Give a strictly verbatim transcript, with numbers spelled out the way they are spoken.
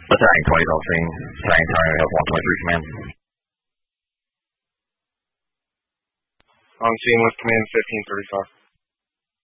Battalion twenty Golf Team, Battalion Tower, Health one twenty-three Command. On scene with Command fifteen thirty-five.